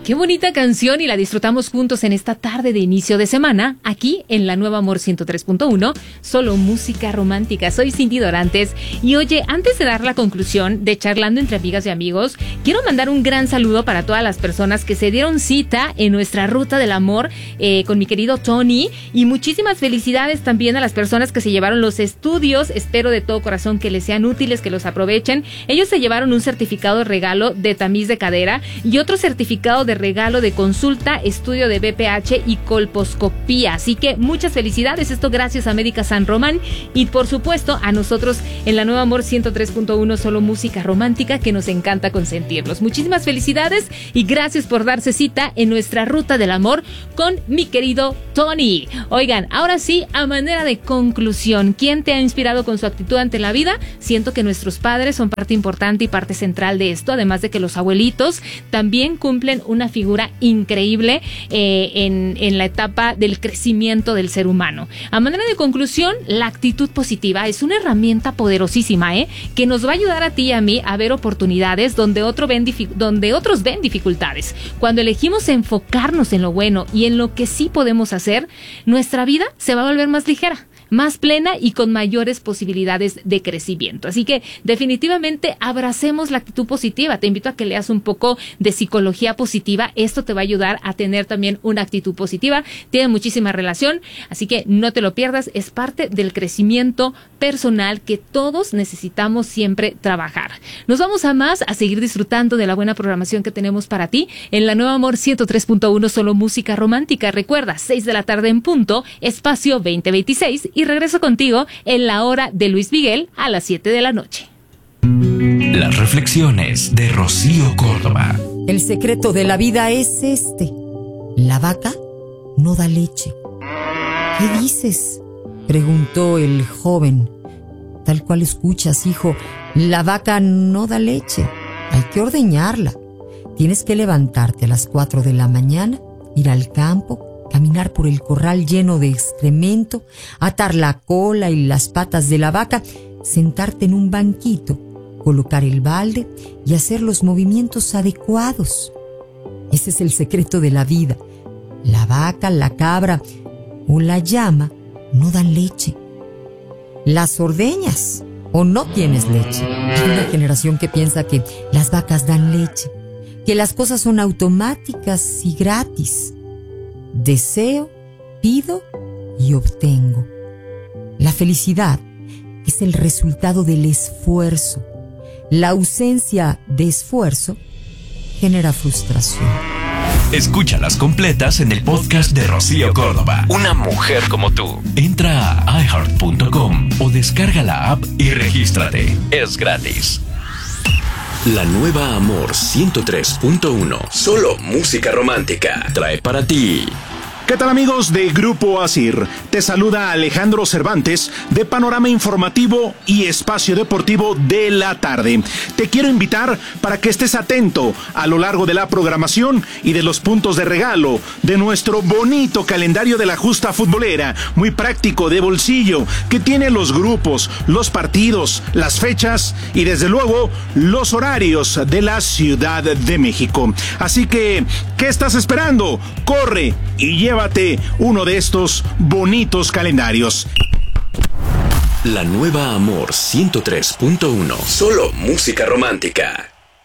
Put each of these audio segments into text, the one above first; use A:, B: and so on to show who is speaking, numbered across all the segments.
A: Qué bonita canción y la disfrutamos juntos en esta tarde de inicio de semana, aquí en la Nueva Amor 103.1, solo música romántica. Soy Cindy Dorantes y oye, antes de dar la conclusión de Charlando entre amigas y amigos, quiero mandar un gran saludo para todas las personas que se dieron cita en nuestra ruta del amor con mi querido Tony, y muchísimas felicidades también a las personas que se llevaron los estudios. Espero de todo corazón que les sean útiles, que los aprovechen. Ellos se llevaron un certificado de regalo de tamiz de cadera y otro certificado de regalo de consulta, estudio de BPH y colposcopía. Así que muchas felicidades, esto gracias a Médica San Román y por supuesto a nosotros en la Nueva Amor 103.1, solo música romántica, que nos encanta consentirlos. Muchísimas felicidades y gracias por darse cita en nuestra ruta del amor con mi querido Tony. Oigan, ahora sí, a manera de conclusión, ¿quién te ha inspirado con su actitud ante la vida? Siento que nuestros padres son parte importante y parte central de esto, además de que los abuelitos también cumplen una figura increíble en la etapa del crecimiento del ser humano. A manera de conclusión, la actitud positiva es una herramienta poderosísima, que nos va a ayudar a ti y a mí a ver oportunidades donde otros ven dificultades. Cuando elegimos enfocarnos en lo bueno y en lo que sí podemos hacer, nuestra vida se va a volver más ligera, más plena y con mayores posibilidades de crecimiento. Así que definitivamente abracemos la actitud positiva. Te invito a que leas un poco de psicología positiva. Esto te va a ayudar a tener también una actitud positiva. Tiene muchísima relación, así que no te lo pierdas. Es parte del crecimiento personal que todos necesitamos siempre trabajar. Nos vamos a seguir disfrutando de la buena programación que tenemos para ti en la Nueva Amor 103.1, solo música romántica. Recuerda, 6 de la tarde en punto, espacio 2026, y regreso contigo en la hora de Luis Miguel a las 7 de la noche.
B: Las reflexiones de Rocío Córdoba.
C: El secreto de la vida es este: la vaca no da leche. ¿Qué dices?, preguntó el joven. Tal cual escuchas, hijo, la vaca no da leche. Hay que ordeñarla. Tienes que levantarte a las 4 de la mañana, ir al campo, caminar por el corral lleno de excremento, atar la cola y las patas de la vaca, sentarte en un banquito, colocar el balde y hacer los movimientos adecuados. Ese es el secreto de la vida. La vaca, la cabra o la llama no dan leche. Las ordeñas o no tienes leche. Hay una generación que piensa que las vacas dan leche, que las cosas son automáticas y gratis. Deseo, pido y obtengo. La felicidad es el resultado del esfuerzo. La ausencia de esfuerzo genera frustración.
B: Escúchalas completas en el podcast de Rocío Córdoba. Una mujer como tú. Entra a iHeart.com o descarga la app y regístrate. Es gratis. La Nueva Amor 103.1. Solo música romántica. Trae para ti.
D: ¿Qué tal, amigos de Grupo ASIR? Te saluda Alejandro Cervantes de Panorama Informativo y Espacio Deportivo de la Tarde. Te quiero invitar para que estés atento a lo largo de la programación y de los puntos de regalo de nuestro bonito calendario de la justa futbolera, muy práctico, de bolsillo, que tiene los grupos, los partidos, las fechas y desde luego los horarios de la Ciudad de México. Así que, ¿qué estás esperando? Corre y llévate uno de estos bonitos calendarios.
B: La Nueva Amor 103.1. Solo música romántica.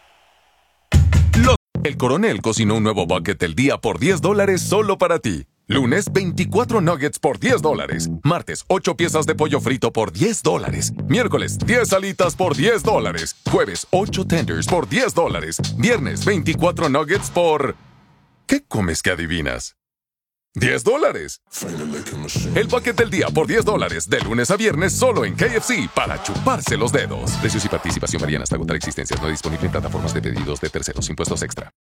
E: El Coronel cocinó un nuevo bucket del día por $10 solo para ti. Lunes, 24 nuggets por $10. Martes, 8 piezas de pollo frito por $10. Miércoles, 10 alitas por $10. Jueves, 8 tenders por $10. Viernes, 24 nuggets por... ¿Qué comes que adivinas? $10. El bucket del día por $10, de lunes a viernes solo en KFC, para chuparse los dedos. Precios y participación varían hasta agotar existencias. No disponible en plataformas de pedidos de terceros. Impuestos extra.